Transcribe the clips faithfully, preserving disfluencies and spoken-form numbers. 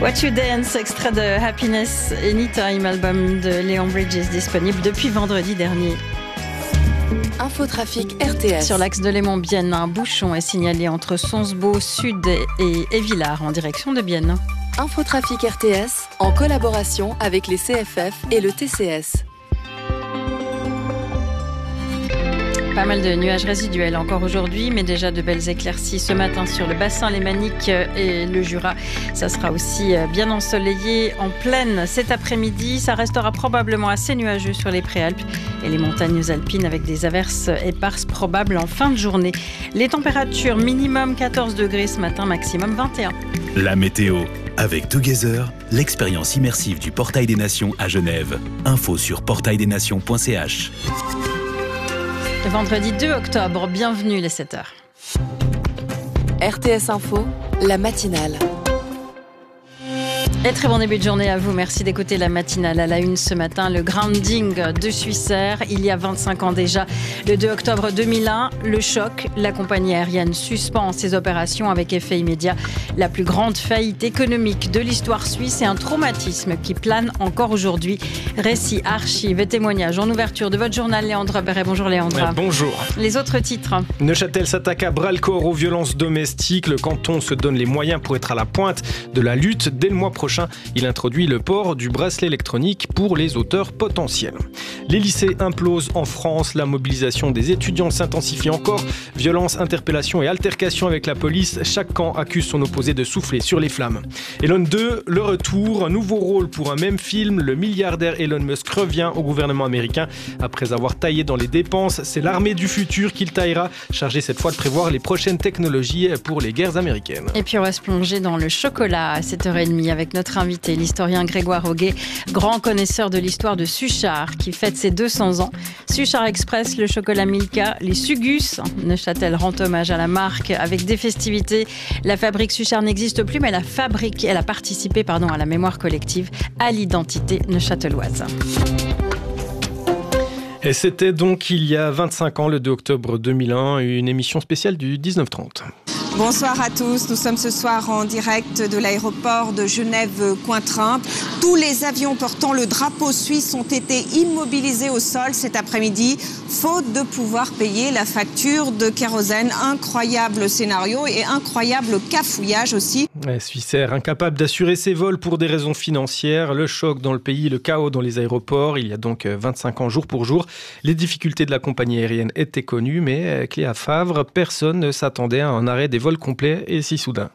What You Dance, extrait de Happiness Anytime, album de Leon Bridges, disponible depuis vendredi dernier. Infotrafic R T S. Sur l'axe de Léman-Bienne, un bouchon est signalé entre Sonsbeau Sud et Évillars en direction de Bienne. Infotrafic R T S en collaboration avec les C F F et le T C S. Pas mal de nuages résiduels encore aujourd'hui, mais déjà de belles éclaircies ce matin sur le bassin lémanique et le Jura. Ça sera aussi bien ensoleillé en plaine cet après-midi. Ça restera probablement assez nuageux sur les préalpes et les montagnes alpines avec des averses éparses probables en fin de journée. Les températures minimum quatorze degrés ce matin, maximum vingt et un. La météo. Avec Together, l'expérience immersive du Portail des Nations à Genève. Info sur portail des nations point c h. Vendredi deux octobre, bienvenue les sept heures. R T S Info, la matinale. Et très bon début de journée à vous. Merci d'écouter la matinale. À la une ce matin, le grounding de Swissair. Il y a vingt-cinq ans déjà, le deux octobre deux mille un, le choc. La compagnie aérienne suspend ses opérations avec effet immédiat. La plus grande faillite économique de l'histoire suisse et un traumatisme qui plane encore aujourd'hui. Récits, archives et témoignages en ouverture de votre journal. Léandre Beret. Bonjour Léandre. Ouais, bonjour. Les autres titres. Neuchâtel s'attaque à bras-le-corps aux violences domestiques. Le canton se donne les moyens pour être à la pointe de la lutte. Dès le mois prochain, il introduit le port du bracelet électronique pour les auteurs potentiels. Les lycées implosent en France. La mobilisation des étudiants s'intensifie encore. Violences, interpellations et altercations avec la police. Chaque camp accuse son opposé de souffler sur les flammes. Elon deux, le retour. Un nouveau rôle pour un même film. Le milliardaire Elon Musk revient au gouvernement américain. Après avoir taillé dans les dépenses, c'est l'armée du futur qu'il taillera, chargé cette fois de prévoir les prochaines technologies pour les guerres américaines. Et puis on va se plonger dans le chocolat à sept heures trente avec notre Notre invité, l'historien Grégoire Auguet, grand connaisseur de l'histoire de Suchard, qui fête ses deux cents ans. Suchard Express, le chocolat Milka, les Sugus. Neuchâtel rend hommage à la marque avec des festivités. La fabrique Suchard n'existe plus, mais la fabrique, elle a participé pardon, à la mémoire collective, à l'identité neuchâteloise. Et c'était donc il y a vingt-cinq ans, le deux octobre deux mille un, une émission spéciale du dix-neuf trente. Bonsoir à tous, nous sommes ce soir en direct de l'aéroport de Genève-Cointrin. Tous les avions portant le drapeau suisse ont été immobilisés au sol cet après-midi, faute de pouvoir payer la facture de kérosène. Incroyable scénario et incroyable cafouillage aussi. Ouais, Swissair, incapable d'assurer ses vols pour des raisons financières, le choc dans le pays, le chaos dans les aéroports, il y a donc vingt-cinq ans jour pour jour. Les difficultés de la compagnie aérienne étaient connues, mais Cléa Favre, personne ne s'attendait à un arrêt des vols complets et si soudain.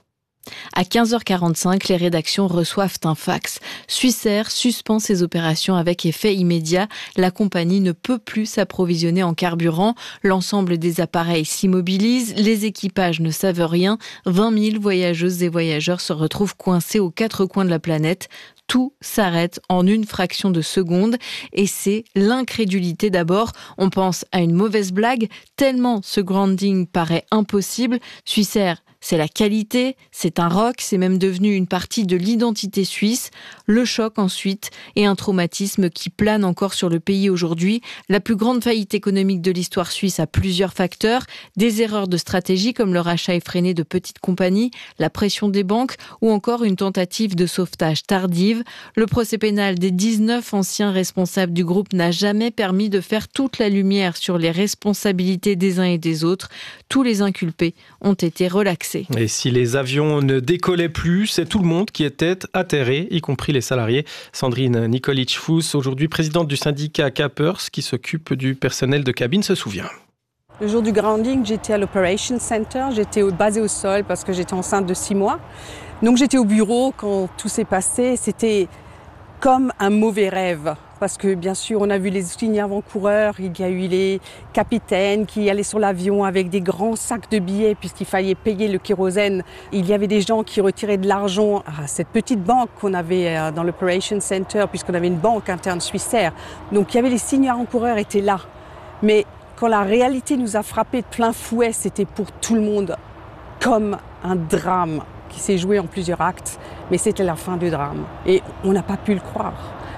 À quinze heures quarante-cinq, les rédactions reçoivent un fax. Swissair suspend ses opérations avec effet immédiat. La compagnie ne peut plus s'approvisionner en carburant. L'ensemble des appareils s'immobilise. Les équipages ne savent rien. vingt mille voyageuses et voyageurs se retrouvent coincés aux quatre coins de la planète. Tout s'arrête en une fraction de seconde et c'est l'incrédulité d'abord. On pense à une mauvaise blague, tellement ce grounding paraît impossible. Swissair, c'est la qualité, c'est un rock, c'est même devenu une partie de l'identité suisse. Le choc ensuite et un traumatisme qui plane encore sur le pays aujourd'hui. La plus grande faillite économique de l'histoire suisse a plusieurs facteurs. Des erreurs de stratégie comme le rachat effréné de petites compagnies, la pression des banques ou encore une tentative de sauvetage tardive. Le procès pénal des dix-neuf anciens responsables du groupe n'a jamais permis de faire toute la lumière sur les responsabilités des uns et des autres. Tous les inculpés ont été relaxés. Et si les avions ne décollaient plus, c'est tout le monde qui était atterré, y compris les salariés. Sandrine Nikolic-Fuss, aujourd'hui présidente du syndicat Capers, qui s'occupe du personnel de cabine, se souvient. Le jour du grounding, j'étais à l'Operation Center, j'étais basée au sol parce que j'étais enceinte de six mois. Donc j'étais au bureau quand tout s'est passé, c'était comme un mauvais rêve. Parce que bien sûr, on a vu les signes avant-coureurs, il y a eu les capitaines qui allaient sur l'avion avec des grands sacs de billets puisqu'il fallait payer le kérosène. Il y avait des gens qui retiraient de l'argent à cette petite banque qu'on avait dans l'Operation Center puisqu'on avait une banque interne Swissair. Donc il y avait les signes avant-coureurs étaient là. Mais quand la réalité nous a frappés de plein fouet, c'était pour tout le monde comme un drame qui s'est joué en plusieurs actes. Mais c'était la fin du drame et on n'a pas pu le croire.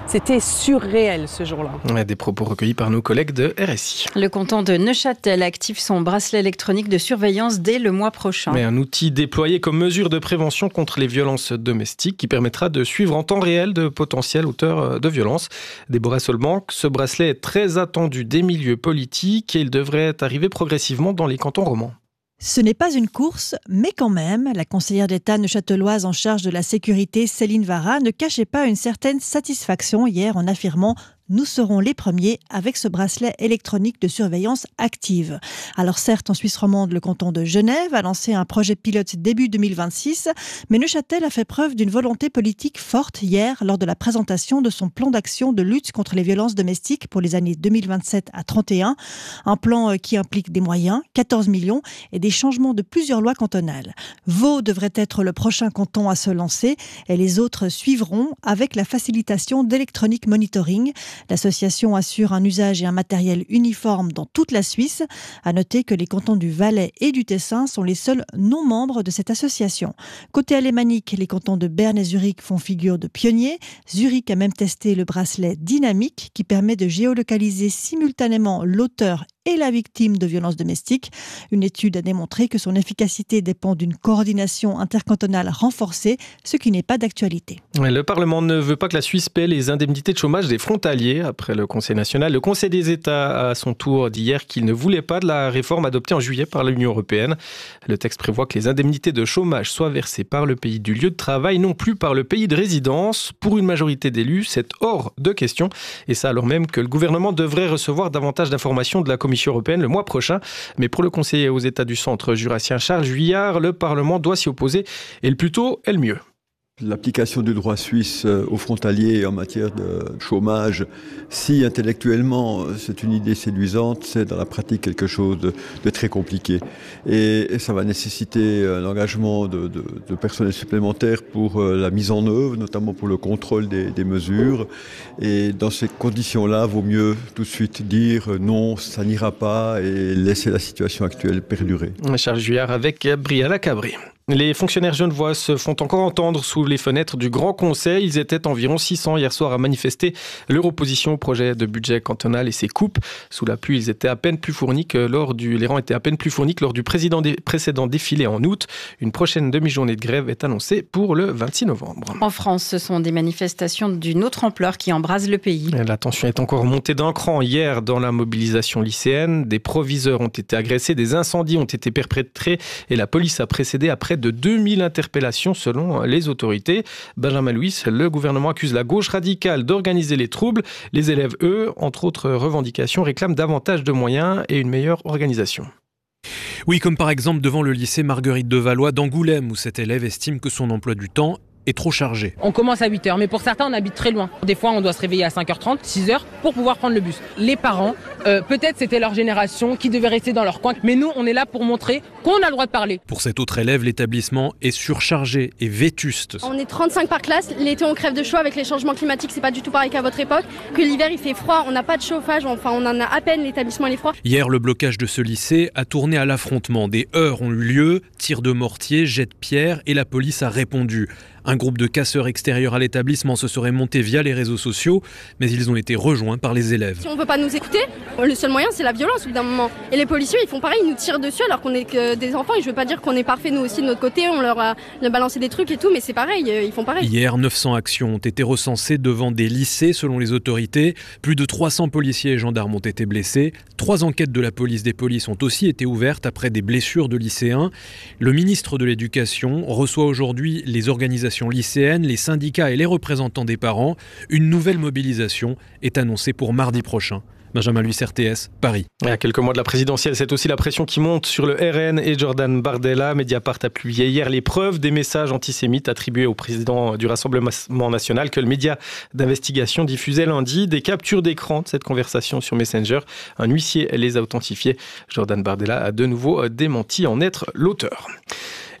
C'était surréel ce jour-là. Ouais, des propos recueillis par nos collègues de R S I. Le canton de Neuchâtel active son bracelet électronique de surveillance dès le mois prochain. Mais un outil déployé comme mesure de prévention contre les violences domestiques qui permettra de suivre en temps réel de potentiels auteurs de violences. Déborah Solbank, ce bracelet est très attendu des milieux politiques et il devrait arriver progressivement dans les cantons romans. Ce n'est pas une course, mais quand même, la conseillère d'État neuchâteloise en charge de la sécurité, Céline Vara, ne cachait pas une certaine satisfaction hier en affirmant « Nous serons les premiers avec ce bracelet électronique de surveillance active ». Alors certes, en Suisse romande, le canton de Genève a lancé un projet pilote début deux mille vingt-six, mais Neuchâtel a fait preuve d'une volonté politique forte hier lors de la présentation de son plan d'action de lutte contre les violences domestiques pour les années deux mille vingt-sept à trente et un. Un plan qui implique des moyens, quatorze millions, et des changements de plusieurs lois cantonales. Vaud devrait être le prochain canton à se lancer et les autres suivront avec la facilitation d'électronique monitoring. L'association assure un usage et un matériel uniforme dans toute la Suisse. À noter que les cantons du Valais et du Tessin sont les seuls non-membres de cette association. Côté alémanique, les cantons de Berne et Zurich font figure de pionniers. Zurich a même testé le bracelet dynamique qui permet de géolocaliser simultanément l'auteur et la victime de violences domestiques. Une étude a démontré que son efficacité dépend d'une coordination intercantonale renforcée, ce qui n'est pas d'actualité. Le Parlement ne veut pas que la Suisse paie les indemnités de chômage des frontaliers. Après le Conseil national, le Conseil des États a à son tour dit hier qu'il ne voulait pas de la réforme adoptée en juillet par l'Union européenne. Le texte prévoit que les indemnités de chômage soient versées par le pays du lieu de travail, non plus par le pays de résidence. Pour une majorité d'élus, c'est hors de question. Et ça alors même que le gouvernement devrait recevoir davantage d'informations de la Commission européenne le mois prochain. Mais pour le conseiller aux États du Centre jurassien Charles Juillard, le Parlement doit s'y opposer et le plus tôt est le mieux. L'application du droit suisse aux frontaliers en matière de chômage, si intellectuellement c'est une idée séduisante, c'est dans la pratique quelque chose de, de très compliqué. Et, et ça va nécessiter un engagement de, de, de personnel supplémentaire pour la mise en œuvre, notamment pour le contrôle des, des mesures. Et dans ces conditions-là, vaut mieux tout de suite dire non, ça n'ira pas et laisser la situation actuelle perdurer. Charles Juillard avec Briala Cabri. Les fonctionnaires genevois se font encore entendre sous les fenêtres du Grand Conseil. Ils étaient environ six cents hier soir à manifester leur opposition au projet de budget cantonal et ses coupes. Sous la pluie, ils étaient à peine plus fournis que lors du, les rangs étaient à peine plus fournis que lors du précédent défilé en août. Une prochaine demi-journée de grève est annoncée pour le vingt-six novembre. En France, ce sont des manifestations d'une autre ampleur qui embrasent le pays. La tension est encore montée d'un cran hier dans la mobilisation lycéenne. Des proviseurs ont été agressés, des incendies ont été perpétrés et la police a précédé après de deux mille interpellations selon les autorités. Benjamin Louis, le gouvernement accuse la gauche radicale d'organiser les troubles. Les élèves, eux, entre autres revendications, réclament davantage de moyens et une meilleure organisation. Oui, comme par exemple devant le lycée Marguerite de Valois d'Angoulême, où cet élève estime que son emploi du temps est trop chargé. On commence à huit heures, mais pour certains, on habite très loin. Des fois, on doit se réveiller à cinq heures trente, six heures pour pouvoir prendre le bus. Les parents, euh, peut-être c'était leur génération qui devait rester dans leur coin, mais nous, on est là pour montrer qu'on a le droit de parler. Pour cet autre élève, l'établissement est surchargé et vétuste. On est trente-cinq par classe, l'été on crève de chaud avec les changements climatiques, c'est pas du tout pareil qu'à votre époque. Que l'hiver il fait froid, on n'a pas de chauffage, enfin on en a à peine, l'établissement il est froid. Hier, le blocage de ce lycée a tourné à l'affrontement. Des heurts ont eu lieu, tirs de mortier, jets de pierre et la police a répondu. Un groupe de casseurs extérieurs à l'établissement se serait monté via les réseaux sociaux, mais ils ont été rejoints par les élèves. Si on ne veut pas nous écouter, le seul moyen c'est la violence au bout d'un moment. Et les policiers ils font pareil, ils nous tirent dessus alors qu'on est que des enfants. Et je veux pas dire qu'on est parfait nous aussi de notre côté, on leur a, a balancé des trucs et tout, mais c'est pareil, ils font pareil. Hier, neuf cents actions ont été recensées devant des lycées selon les autorités. Plus de trois cents policiers et gendarmes ont été blessés. Trois enquêtes de la police des polices ont aussi été ouvertes après des blessures de lycéens. Le ministre de l'Éducation reçoit aujourd'hui les organisations lycéennes, les syndicats et les représentants des parents. Une nouvelle mobilisation est annoncée pour mardi prochain. Benjamin Louis, R T S, Paris. Et à quelques mois de la présidentielle, c'est aussi la pression qui monte sur le R N et Jordan Bardella. Mediapart a publié hier les preuves des messages antisémites attribués au président du Rassemblement national que le média d'investigation diffusait lundi. Des captures d'écran de cette conversation sur Messenger. Un huissier les a authentifiées. Jordan Bardella a de nouveau démenti en être l'auteur.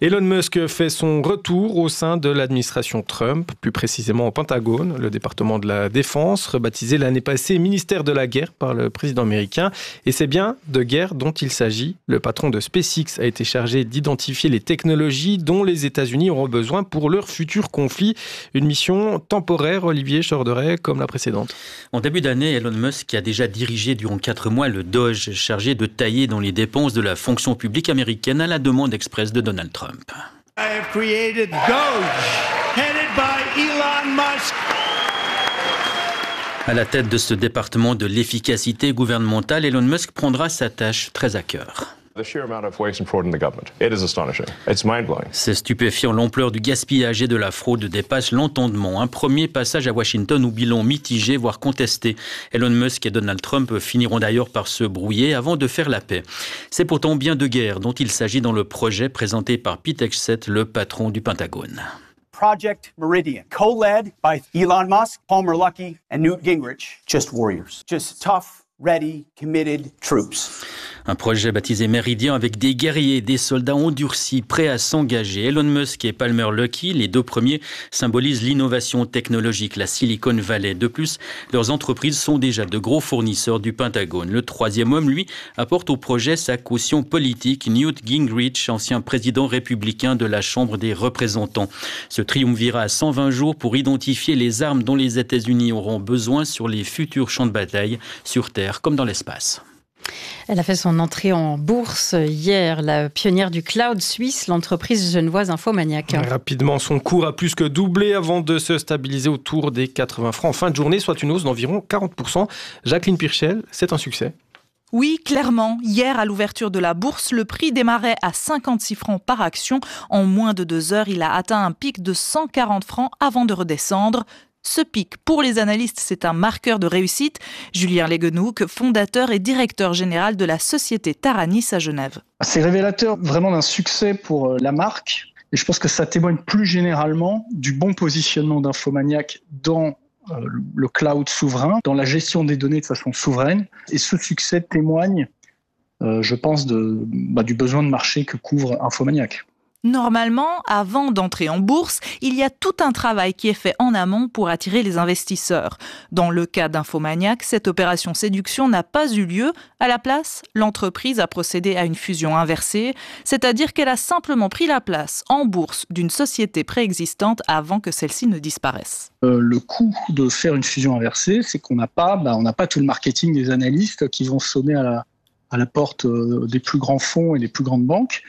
Elon Musk fait son retour au sein de l'administration Trump, plus précisément au Pentagone, le département de la Défense, rebaptisé l'année passée ministère de la guerre par le président américain. Et c'est bien de guerre dont il s'agit. Le patron de SpaceX a été chargé d'identifier les technologies dont les États-Unis auront besoin pour leur futur conflit. Une mission temporaire, Olivier Chorderet, comme la précédente. En début d'année, Elon Musk a déjà dirigé durant quatre mois le Doge, chargé de tailler dans les dépenses de la fonction publique américaine à la demande expresse de Donald Trump. I have created Doge, headed by Elon Musk. À la tête de ce département de l'efficacité gouvernementale, Elon Musk prendra sa tâche très à cœur. C'est stupéfiant, l'ampleur du gaspillage et de la fraude dépasse l'entendement. Un premier passage à Washington au bilan mitigé, voire contesté. Elon Musk et Donald Trump finiront d'ailleurs par se brouiller avant de faire la paix. C'est pourtant bien de guerre dont il s'agit dans le projet présenté par Pete Hegseth, le patron du Pentagone. Project Meridian, co-led by Elon Musk, Palmer Luckey, and Newt Gingrich. Just warriors. Just tough, ready, committed troops. Un projet baptisé Meridian avec des guerriers, des soldats endurcis, prêts à s'engager. Elon Musk et Palmer Luckey, les deux premiers, symbolisent l'innovation technologique, la Silicon Valley. De plus, leurs entreprises sont déjà de gros fournisseurs du Pentagone. Le troisième homme, lui, apporte au projet sa caution politique, Newt Gingrich, ancien président républicain de la Chambre des représentants. Ce triumvirat à cent vingt jours pour identifier les armes dont les États-Unis auront besoin sur les futurs champs de bataille, sur Terre comme dans l'espace. Elle a fait son entrée en bourse hier, la pionnière du cloud suisse, l'entreprise genevoise Infomaniac. Rapidement, son cours a plus que doublé avant de se stabiliser autour des quatre-vingts francs en fin de journée, soit une hausse d'environ quarante pour cent. Jacqueline Pirchel, c'est un succès. Oui, clairement. Hier, à l'ouverture de la bourse, le prix démarrait à cinquante-six francs par action. En moins de deux heures, il a atteint un pic de cent quarante francs avant de redescendre. Ce pic, pour les analystes, c'est un marqueur de réussite. Julien Legenouk, fondateur et directeur général de la société Taranis à Genève. C'est révélateur vraiment d'un succès pour la marque. Et je pense que ça témoigne plus généralement du bon positionnement d'Infomaniac dans le cloud souverain, dans la gestion des données de façon souveraine. Et ce succès témoigne, euh, je pense, de, bah, du besoin de marché que couvre Infomaniac. Normalement, avant d'entrer en bourse, il y a tout un travail qui est fait en amont pour attirer les investisseurs. Dans le cas d'Infomaniac, cette opération séduction n'a pas eu lieu. À la place, l'entreprise a procédé à une fusion inversée, c'est-à-dire qu'elle a simplement pris la place en bourse d'une société préexistante avant que celle-ci ne disparaisse. Euh, le coût de faire une fusion inversée, c'est qu'on n'a pas, bah, on n'a pas tout le marketing des analystes qui vont sonner à la, à la porte euh, des plus grands fonds et des plus grandes banques.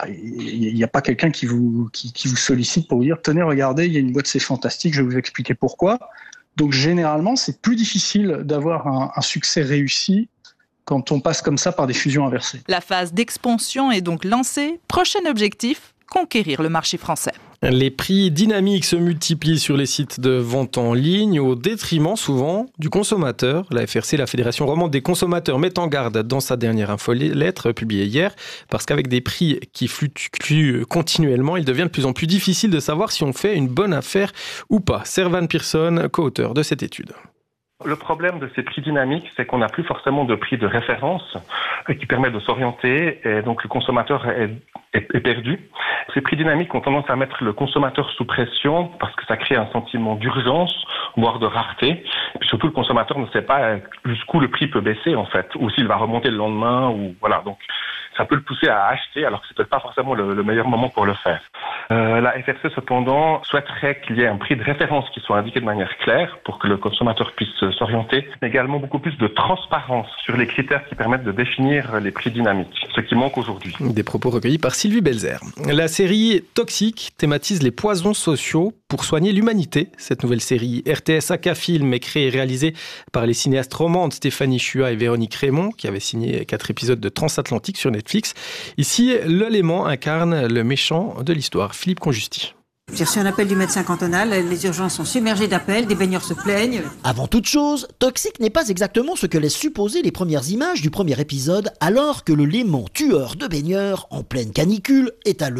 Il n'y a pas quelqu'un qui vous, qui, qui vous sollicite pour vous dire « Tenez, regardez, il y a une boîte, c'est fantastique, je vais vous expliquer pourquoi ». Donc généralement, c'est plus difficile d'avoir un, un succès réussi quand on passe comme ça par des fusions inversées. La phase d'expansion est donc lancée. Prochain objectif, conquérir le marché français. Les prix dynamiques se multiplient sur les sites de vente en ligne au détriment souvent du consommateur. La F R C, la Fédération romande des consommateurs, met en garde dans sa dernière infolettre publiée hier parce qu'avec des prix qui fluctuent continuellement, il devient de plus en plus difficile de savoir si on fait une bonne affaire ou pas. Servan Pearson, co-auteur de cette étude. Le problème de ces prix dynamiques, c'est qu'on n'a plus forcément de prix de référence qui permet de s'orienter et donc le consommateur est, est, est perdu. Ces prix dynamiques ont tendance à mettre le consommateur sous pression parce que ça crée un sentiment d'urgence, voire de rareté. Et puis surtout, le consommateur ne sait pas jusqu'où le prix peut baisser en fait, ou s'il va remonter le lendemain, ou voilà. Donc ça peut le pousser à acheter alors que c'est peut-être pas forcément le, le meilleur moment pour le faire. Euh, la F R C cependant souhaiterait qu'il y ait un prix de référence qui soit indiqué de manière claire pour que le consommateur puisse s'orienter, mais également beaucoup plus de transparence sur les critères qui permettent de définir les prix dynamiques, ce qui manque aujourd'hui. Des propos recueillis par Sylvie Belzer. La série Toxique thématise les poisons sociaux pour soigner l'humanité. Cette nouvelle série R T S Aka Film est créée et réalisée par les cinéastes romandes Stéphanie Chua et Véronique Raymond, qui avaient signé quatre épisodes de Transatlantique sur Netflix. Ici, le Léman incarne le méchant de l'histoire, Philippe Conjusti. J'ai reçu un appel du médecin cantonal, les urgences sont submergées d'appels, des baigneurs se plaignent. Avant toute chose, Toxique n'est pas exactement ce que laissent supposer les premières images du premier épisode, alors que le Léman tueur de baigneurs, en pleine canicule, est à l'œuvre.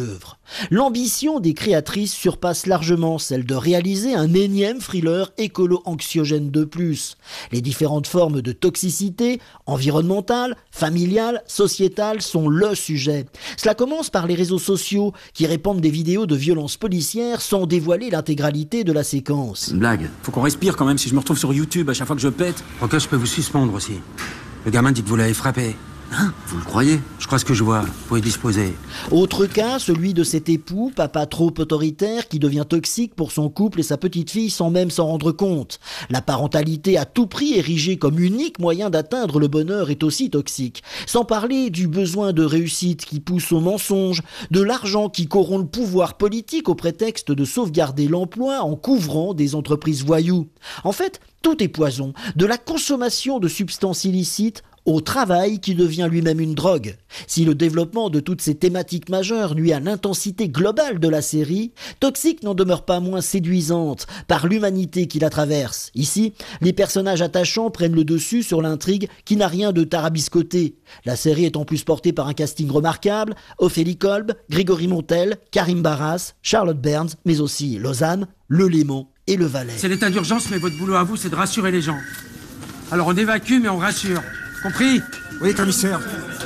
L'ambition des créatrices surpasse largement celle de réaliser un énième thriller écolo-anxiogène de plus. Les différentes formes de toxicité, environnementale, familiale, sociétale, sont le sujet. Cela commence par les réseaux sociaux qui répandent des vidéos de violences policières sans dévoiler l'intégralité de la séquence. Une blague. Faut qu'on respire quand même si je me retrouve sur YouTube à chaque fois que je pète. Ok, je peux vous suspendre aussi. Le gamin dit que vous l'avez frappé. Hein? Vous le croyez? Je crois ce que je vois. Vous pouvez disposer. Autre cas, celui de cet époux, papa trop autoritaire, qui devient toxique pour son couple et sa petite-fille sans même s'en rendre compte. La parentalité à tout prix érigée comme unique moyen d'atteindre le bonheur est aussi toxique. Sans parler du besoin de réussite qui pousse au mensonge, de l'argent qui corrompt le pouvoir politique au prétexte de sauvegarder l'emploi en couvrant des entreprises voyous. En fait, tout est poison, de la consommation de substances illicites au travail qui devient lui-même une drogue. Si le développement de toutes ces thématiques majeures nuit à l'intensité globale de la série, Toxic n'en demeure pas moins séduisante par l'humanité qui la traverse. Ici, les personnages attachants prennent le dessus sur l'intrigue qui n'a rien de tarabiscoté. La série est en plus portée par un casting remarquable, Ophélie Kolb, Grégory Montel, Karim Barras, Charlotte Burns, mais aussi Lausanne, Le Léman et Le Valais. C'est l'état d'urgence, mais votre boulot à vous, c'est de rassurer les gens. Alors on évacue, mais on rassure. Compris? Oui, commissaire.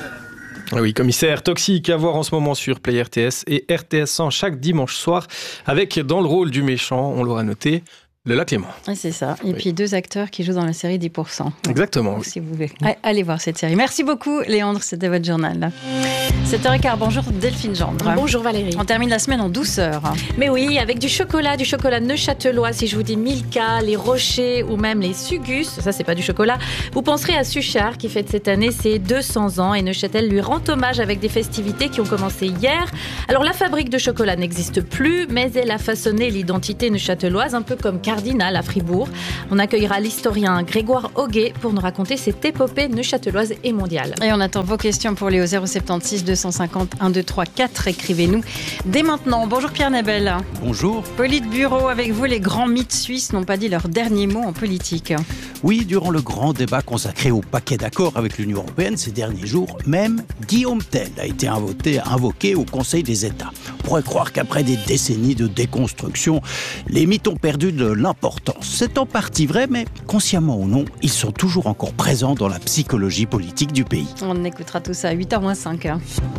Ah oui, commissaire, Toxic à voir en ce moment sur Play R T S et R T S cent chaque dimanche soir avec dans le rôle du méchant, on l'aura noté, Lola Clément. Oui, c'est ça. Et oui. Puis deux acteurs qui jouent dans la série dix pour cent. Exactement. Donc, si vous voulez. Allez voir cette série. Merci beaucoup, Léandre. C'était votre journal. sept heures quinze. Bonjour, Delphine Gendre. Bonjour, Valérie. On termine la semaine en douceur. Mais oui, avec du chocolat, du chocolat neuchâtelois. Si je vous dis Milka, les Rochers ou même les Sugus, ça, c'est pas du chocolat, vous penserez à Suchard qui fête cette année ses deux cents ans. Et Neuchâtel lui rend hommage avec des festivités qui ont commencé hier. Alors, la fabrique de chocolat n'existe plus, mais elle a façonné l'identité neuchâteloise, un peu comme Cardinal à Fribourg. On accueillera l'historien Grégoire Auguet pour nous raconter cette épopée neuchâteloise et mondiale. Et on attend vos questions pour les au zéro soixante-seize deux cent cinquante un deux trois quatre. Écrivez-nous dès maintenant. Bonjour Pierre Nebel. Bonjour. Politburo, avec vous, les grands mythes suisses n'ont pas dit leur dernier mot en politique. Oui, durant le grand débat consacré au paquet d'accords avec l'Union européenne ces derniers jours, même Guillaume Tell a été invoqué, invoqué au Conseil des États. On pourrait croire qu'après des décennies de déconstruction, les mythes ont perdu de l'importance. C'est en partie vrai, mais consciemment ou non, ils sont toujours encore présents dans la psychologie politique du pays. On écoutera tout ça à huit heures moins cinq.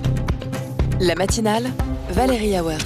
La matinale, Valérie Awert.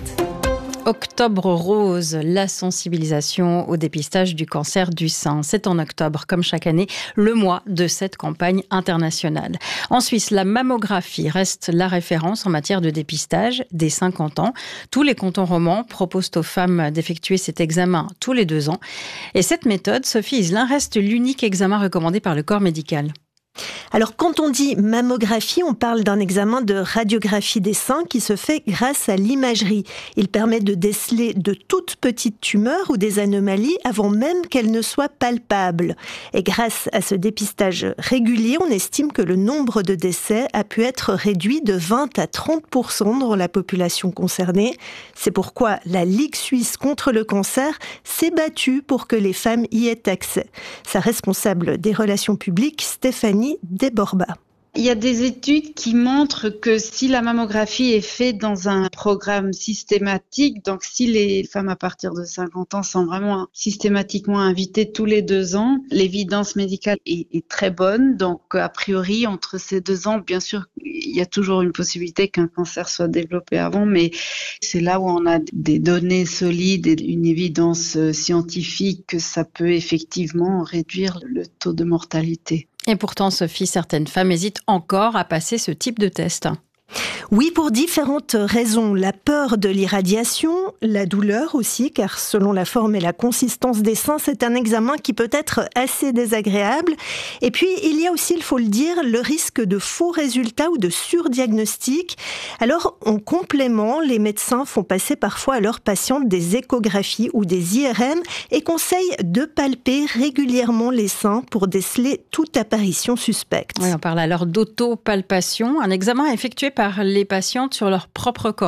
Octobre rose, la sensibilisation au dépistage du cancer du sein. C'est en octobre, comme chaque année, le mois de cette campagne internationale. En Suisse, la mammographie reste la référence en matière de dépistage dès cinquante ans. Tous les cantons romans proposent aux femmes d'effectuer cet examen tous les deux ans. Et cette méthode, Sophie Iselin, reste l'unique examen recommandé par le corps médical. Alors, quand on dit mammographie, on parle d'un examen de radiographie des seins qui se fait grâce à l'imagerie. Il permet de déceler de toutes petites tumeurs ou des anomalies avant même qu'elles ne soient palpables. Et grâce à ce dépistage régulier, on estime que le nombre de décès a pu être réduit de vingt à trente pour cent dans la population concernée. C'est pourquoi la Ligue suisse contre le cancer s'est battue pour que les femmes y aient accès. Sa responsable des relations publiques, Stéphanie Deborba. Il y a des études qui montrent que si la mammographie est faite dans un programme systématique, donc si les femmes à partir de cinquante ans sont vraiment systématiquement invitées tous les deux ans, l'évidence médicale est, est très bonne. Donc a priori, entre ces deux ans, bien sûr, il y a toujours une possibilité qu'un cancer soit développé avant, mais c'est là où on a des données solides et une évidence scientifique que ça peut effectivement réduire le taux de mortalité. Et pourtant, Sophie, certaines femmes hésitent encore à passer ce type de test. Oui, pour différentes raisons. La peur de l'irradiation, la douleur aussi, car selon la forme et la consistance des seins, c'est un examen qui peut être assez désagréable. Et puis, il y a aussi, il faut le dire, le risque de faux résultats ou de surdiagnostic. Alors, en complément, les médecins font passer parfois à leurs patientes des échographies ou des I R M et conseillent de palper régulièrement les seins pour déceler toute apparition suspecte. Oui, on parle alors d'autopalpation, un examen effectué par les patientes sur leur propre corps.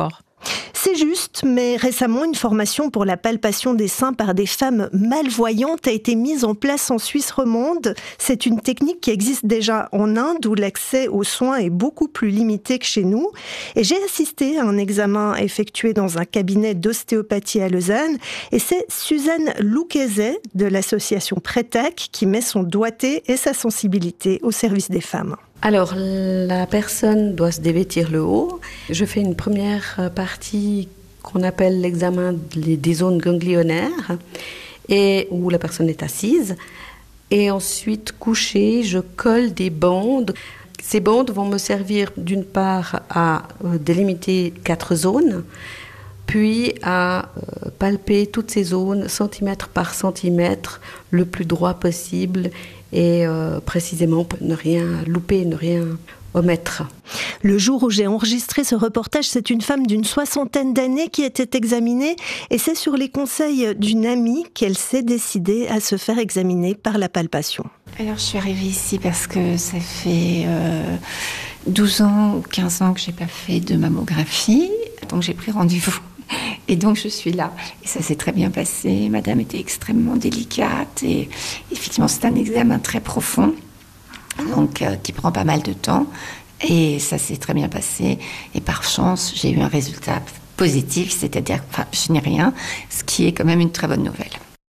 C'est juste, mais récemment, une formation pour la palpation des seins par des femmes malvoyantes a été mise en place en Suisse romande. C'est une technique qui existe déjà en Inde, où l'accès aux soins est beaucoup plus limité que chez nous. Et j'ai assisté à un examen effectué dans un cabinet d'ostéopathie à Lausanne. Et c'est Suzanne Louquezet de l'association Prétac qui met son doigté et sa sensibilité au service des femmes. Alors, la personne doit se dévêtir le haut. Je fais une première partie qu'on appelle l'examen des zones ganglionnaires, et où la personne est assise. Et ensuite, couchée, je colle des bandes. Ces bandes vont me servir d'une part à délimiter quatre zones, puis à palper toutes ces zones centimètre par centimètre le plus droit possible, et euh, précisément pour ne rien louper, ne rien omettre. Le jour où j'ai enregistré ce reportage, c'est une femme d'une soixantaine d'années qui était examinée, et c'est sur les conseils d'une amie qu'elle s'est décidée à se faire examiner par la palpation. Alors je suis arrivée ici parce que ça fait euh, douze ans ou quinze ans que je n'ai pas fait de mammographie, donc j'ai pris rendez-vous. Et donc je suis là. Et ça s'est très bien passé. Madame était extrêmement délicate. Et effectivement, c'est un examen très profond, donc euh, qui prend pas mal de temps. Et ça s'est très bien passé. Et par chance, j'ai eu un résultat positif, c'est-à-dire que enfin, je n'ai rien, ce qui est quand même une très bonne nouvelle.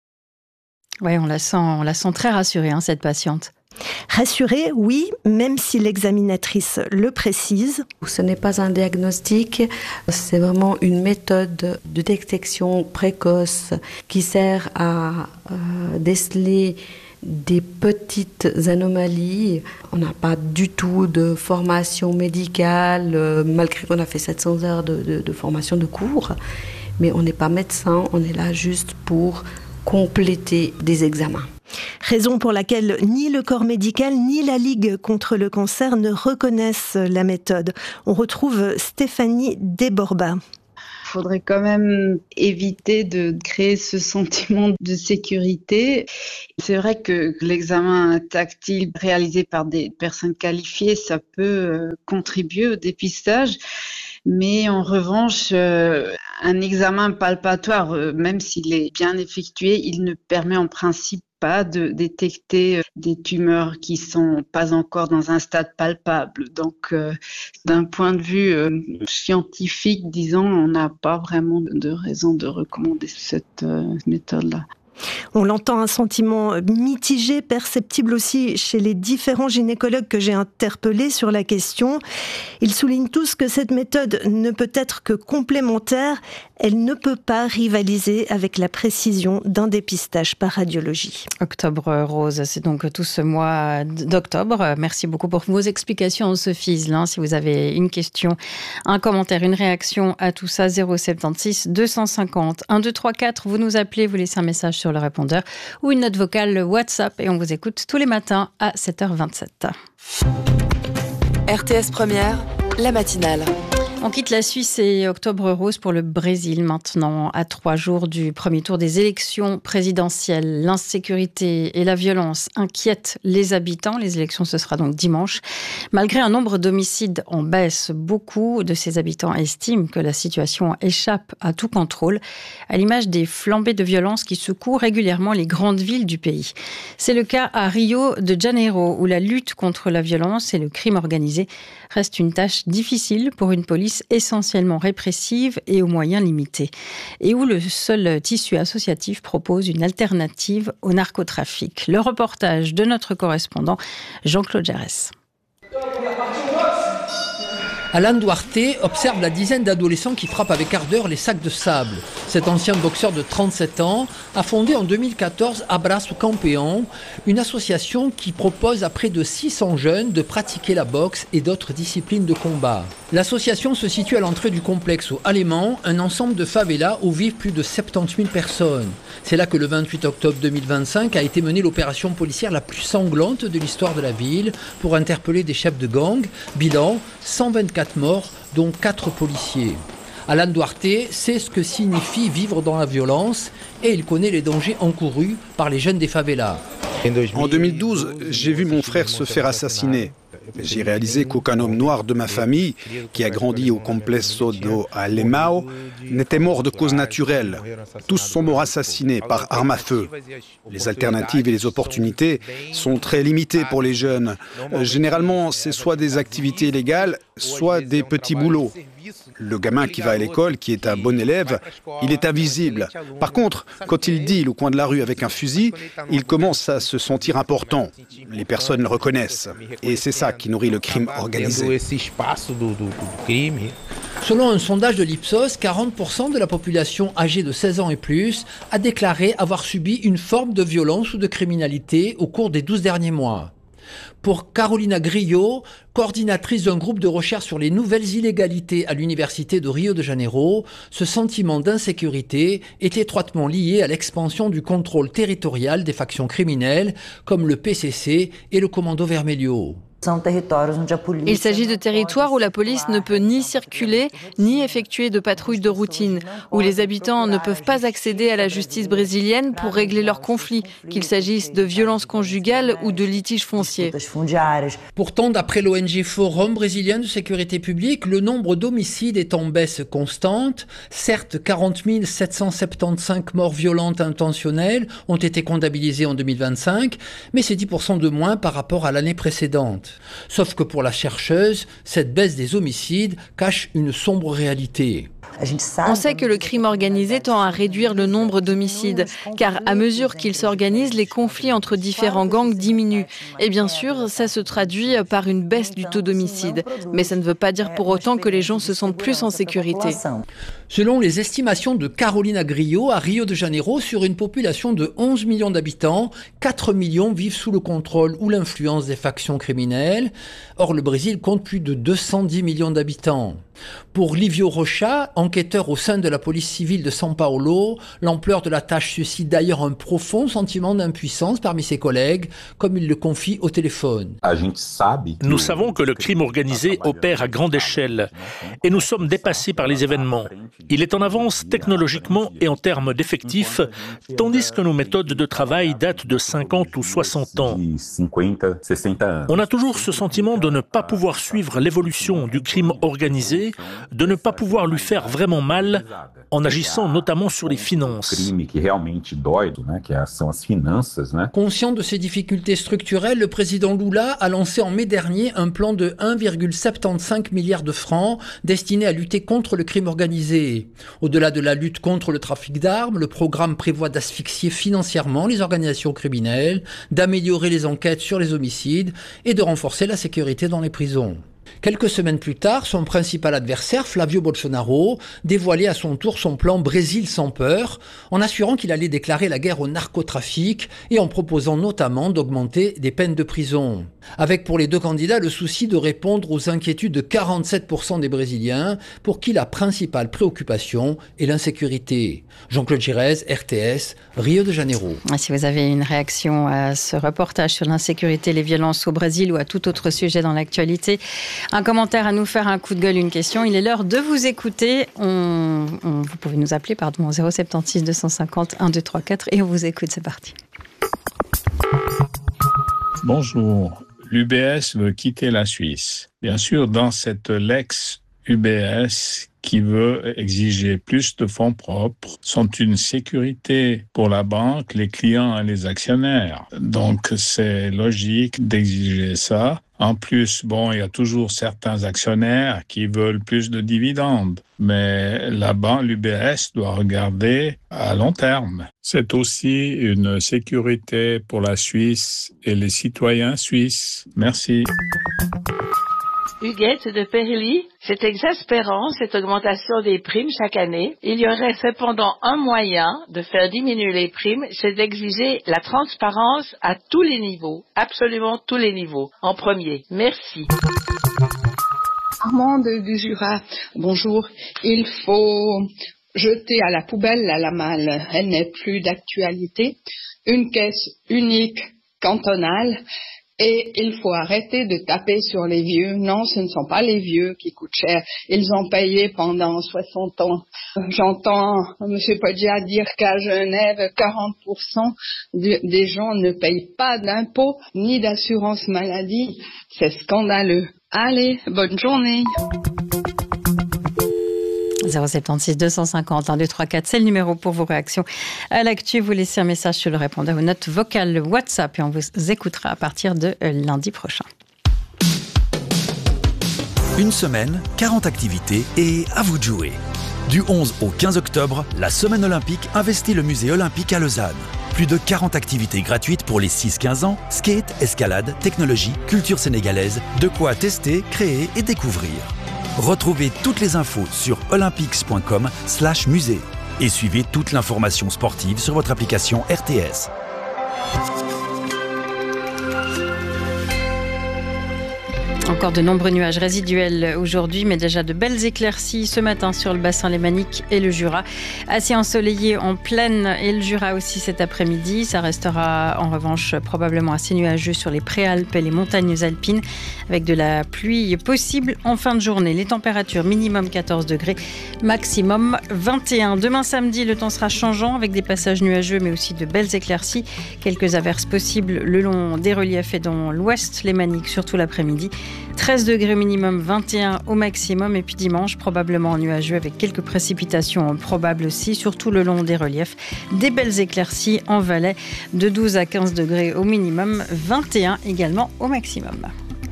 Oui, on la sent, on la sent très rassurée, hein, cette patiente. Rassurée, oui, même si l'examinatrice le précise. Ce n'est pas un diagnostic, c'est vraiment une méthode de détection précoce qui sert à euh, déceler des petites anomalies. On n'a pas du tout de formation médicale, euh, malgré qu'on a fait sept cents heures de, de, de formation de cours, mais on n'est pas médecin, on est là juste pour compléter des examens. Raison pour laquelle ni le corps médical ni la Ligue contre le cancer ne reconnaissent la méthode. On retrouve Stéphanie Desborba. Il faudrait quand même éviter de créer ce sentiment de sécurité. C'est vrai que l'examen tactile réalisé par des personnes qualifiées, ça peut contribuer au dépistage. Mais en revanche, euh, un examen palpatoire, euh, même s'il est bien effectué, il ne permet en principe pas de détecter des tumeurs qui sont pas encore dans un stade palpable. Donc, euh, d'un point de vue euh, scientifique, disons, on n'a pas vraiment de raison de recommander cette euh, méthode-là. On l'entend, un sentiment mitigé, perceptible aussi chez les différents gynécologues que j'ai interpellés sur la question. Ils soulignent tous que cette méthode ne peut être que complémentaire. Elle ne peut pas rivaliser avec la précision d'un dépistage par radiologie. Octobre rose, c'est donc tout ce mois d'octobre. Merci beaucoup pour vos explications, Sophie Iselin. Si vous avez une question, un commentaire, une réaction à tout ça, zéro sept six deux cent cinquante un deux trois quatre, vous nous appelez, vous laissez un message sur le répondeur ou une note vocale WhatsApp et on vous écoute tous les matins à sept heures vingt-sept. R T S Première, la matinale. On quitte la Suisse et Octobre rose pour le Brésil maintenant, à trois jours du premier tour des élections présidentielles. L'insécurité et la violence inquiètent les habitants. Les élections, ce sera donc dimanche. Malgré un nombre d'homicides en baisse, beaucoup de ces habitants estiment que la situation échappe à tout contrôle, à l'image des flambées de violence qui secouent régulièrement les grandes villes du pays. C'est le cas à Rio de Janeiro, où la lutte contre la violence et le crime organisé reste une tâche difficile pour une police essentiellement répressive et aux moyens limités, et où le seul tissu associatif propose une alternative au narcotrafic. Le reportage de notre correspondant Jean-Claude Jarès. Alan Duarte observe la dizaine d'adolescents qui frappent avec ardeur les sacs de sable. Cet ancien boxeur de trente-sept ans a fondé en deux mille quatorze Abraço Campeão, une association qui propose à près de six cents jeunes de pratiquer la boxe et d'autres disciplines de combat. L'association se situe à l'entrée du complexe au Alemão, un ensemble de favelas où vivent plus de soixante-dix mille personnes. C'est là que le vingt-huit octobre deux mille vingt-cinq a été menée l'opération policière la plus sanglante de l'histoire de la ville pour interpeller des chefs de gang. Bilan, cent vingt-quatre morts, dont quatre policiers. Alan Duarte sait ce que signifie vivre dans la violence et il connaît les dangers encourus par les jeunes des favelas. En deux mille douze, j'ai vu mon frère se faire assassiner. J'ai réalisé qu'aucun homme noir de ma famille, qui a grandi au Complexo do Alemão, n'était mort de cause naturelle. Tous sont morts assassinés par arme à feu. Les alternatives et les opportunités sont très limitées pour les jeunes. Généralement, c'est soit des activités illégales, soit des petits boulots. Le gamin qui va à l'école, qui est un bon élève, il est invisible. Par contre, quand il deal au coin de la rue avec un fusil, il commence à se sentir important. Les personnes le reconnaissent. Et c'est ça qui nourrit le crime organisé. Selon un sondage de l'Ipsos, quarante pour cent de la population âgée de seize ans et plus a déclaré avoir subi une forme de violence ou de criminalité au cours des douze derniers mois. Pour Carolina Grillo, coordinatrice d'un groupe de recherche sur les nouvelles illégalités à l'université de Rio de Janeiro, ce sentiment d'insécurité est étroitement lié à l'expansion du contrôle territorial des factions criminelles comme le P C C et le Commando Vermelho. Il s'agit de territoires où la police ne peut ni circuler, ni effectuer de patrouilles de routine, où les habitants ne peuvent pas accéder à la justice brésilienne pour régler leurs conflits, qu'il s'agisse de violences conjugales ou de litiges fonciers. Pourtant, d'après l'O N G Forum brésilien de sécurité publique, le nombre d'homicides est en baisse constante. Certes, quarante mille sept cent soixante-quinze morts violentes intentionnelles ont été comptabilisées en deux mille vingt-cinq, mais c'est dix pour cent de moins par rapport à l'année précédente. Sauf que pour la chercheuse, cette baisse des homicides cache une sombre réalité. On sait que le crime organisé tend à réduire le nombre d'homicides, car à mesure qu'il s'organise, les conflits entre différents gangs diminuent. Et bien sûr, ça se traduit par une baisse du taux d'homicide. Mais ça ne veut pas dire pour autant que les gens se sentent plus en sécurité. Selon les estimations de Carolina Grillo, à Rio de Janeiro, sur une population de onze millions d'habitants, quatre millions vivent sous le contrôle ou l'influence des factions criminelles. Or, le Brésil compte plus de deux cent dix millions d'habitants. Pour Livio Rocha, enquêteur au sein de la police civile de São Paulo, l'ampleur de la tâche suscite d'ailleurs un profond sentiment d'impuissance parmi ses collègues, comme il le confie au téléphone. Nous savons que le crime organisé opère à grande échelle et nous sommes dépassés par les événements. Il est en avance technologiquement et en termes d'effectifs, tandis que nos méthodes de travail datent de cinquante ou soixante ans. On a toujours ce sentiment de ne pas pouvoir suivre l'évolution du crime organisé, de ne pas pouvoir lui faire vraiment mal en agissant notamment sur les finances. Conscient de ces difficultés structurelles, le président Lula a lancé en mai dernier un plan de un virgule soixante-quinze milliard de francs destiné à lutter contre le crime organisé. Au-delà de la lutte contre le trafic d'armes, le programme prévoit d'asphyxier financièrement les organisations criminelles, d'améliorer les enquêtes sur les homicides et de renforcer la sécurité dans les prisons. Quelques semaines plus tard, son principal adversaire, Flavio Bolsonaro, dévoilait à son tour son plan Brésil sans peur, en assurant qu'il allait déclarer la guerre au narcotrafic et en proposant notamment d'augmenter des peines de prison. Avec pour les deux candidats le souci de répondre aux inquiétudes de quarante-sept pour cent des Brésiliens, pour qui la principale préoccupation est l'insécurité. Jean-Claude Girez, R T S, Rio de Janeiro. Si vous avez une réaction à ce reportage sur l'insécurité, les violences au Brésil ou à tout autre sujet dans l'actualité, un commentaire à nous faire, un coup de gueule, une question, il est l'heure de vous écouter. On, on, vous pouvez nous appeler pardon, au zéro sept six deux cent cinquante un deux trois quatre et on vous écoute, c'est parti. Bonjour, l'U B S veut quitter la Suisse. Bien sûr, dans cette Lex U B S qui veut exiger plus de fonds propres, sont une sécurité pour la banque, les clients et les actionnaires. Donc, c'est logique d'exiger ça. En plus, bon, il y a toujours certains actionnaires qui veulent plus de dividendes. Mais la banque, l'U B S, doit regarder à long terme. C'est aussi une sécurité pour la Suisse et les citoyens suisses. Merci. Huguette de Périlly, c'est exaspérant cette augmentation des primes chaque année. Il y aurait cependant un moyen de faire diminuer les primes, c'est d'exiger la transparence à tous les niveaux, absolument tous les niveaux. En premier, merci. Armande du Jura, bonjour. Il faut jeter à la poubelle la Lamal, elle n'est plus d'actualité. Une caisse unique cantonale Et il faut arrêter de taper sur les vieux. Non, ce ne sont pas les vieux qui coûtent cher. Ils ont payé pendant soixante ans. J'entends M. Poggia dire qu'à Genève, quarante pour cent des gens ne payent pas d'impôts ni d'assurance maladie. C'est scandaleux. Allez, bonne journée. zéro sept six deux cent cinquante un deux trois quatre, c'est le numéro pour vos réactions à l'actu. Vous laissez un message sur le répondeur ou note vocale WhatsApp et on vous écoutera à partir de lundi prochain. Une semaine, quarante activités et à vous de jouer. Du onze au quinze octobre, la Semaine olympique investit le musée olympique à Lausanne. Plus de quarante activités gratuites pour les six quinze ans, skate, escalade, technologie, culture sénégalaise, de quoi tester, créer et découvrir. Retrouvez toutes les infos sur olympics point com slash musée et suivez toute l'information sportive sur votre application R T S. Encore de nombreux nuages résiduels aujourd'hui, mais déjà de belles éclaircies ce matin sur le bassin lémanique et le Jura. Assez ensoleillé en plaine et le Jura aussi cet après-midi. Ça restera en revanche probablement assez nuageux sur les préalpes et les montagnes alpines avec de la pluie possible en fin de journée. Les températures minimum quatorze degrés, maximum vingt et un. Demain samedi, le temps sera changeant avec des passages nuageux mais aussi de belles éclaircies. Quelques averses possibles le long des reliefs et dans l'ouest lémanique, surtout l'après-midi. treize degrés au minimum, vingt et un au maximum. Et puis dimanche, probablement nuageux avec quelques précipitations probables aussi, surtout le long des reliefs. Des belles éclaircies en Valais de douze à quinze degrés au minimum, vingt et un également au maximum.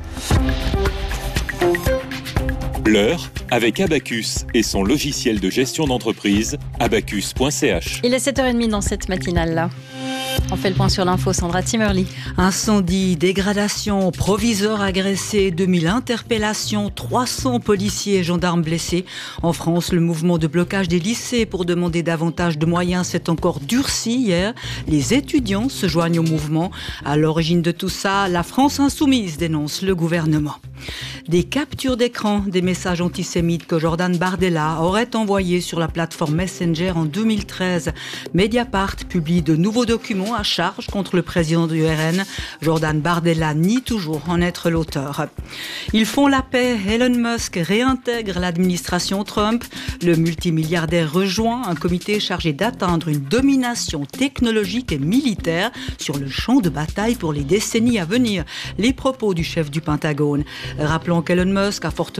L'heure avec Abacus et son logiciel de gestion d'entreprise, abacus point c h. Il est sept heures trente dans cette matinale-là. On fait le point sur l'info, Sandra Timmerly. Incendie, dégradation, proviseurs agressés, deux mille interpellations, trois cents policiers et gendarmes blessés. En France, le mouvement de blocage des lycées pour demander davantage de moyens s'est encore durci hier. Les étudiants se joignent au mouvement. À l'origine de tout ça, la France insoumise dénonce le gouvernement. Des captures d'écran, des messages antisémites que Jordan Bardella aurait envoyés sur la plateforme Messenger en deux mille treize. Mediapart publie de nouveaux documents à charge contre le président du R N. Jordan Bardella nie toujours en être l'auteur. Ils font la paix. Elon Musk réintègre l'administration Trump. Le multimilliardaire rejoint un comité chargé d'atteindre une domination technologique et militaire sur le champ de bataille pour les décennies à venir. Les propos du chef du Pentagone. Rappelons qu'Elon Musk a fortement